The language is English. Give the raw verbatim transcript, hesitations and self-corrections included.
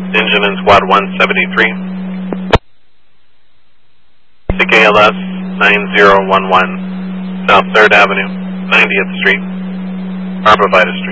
Engine in squad one seventy-three. C K L S nine zero one one, South third Avenue, ninetieth Street, Arbor Vitae Street.